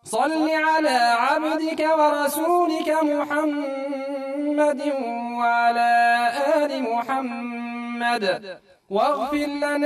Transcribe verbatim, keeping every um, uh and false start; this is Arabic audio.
صل على عبدك ورسولك محمد وعلى آل محمد واغفر لنا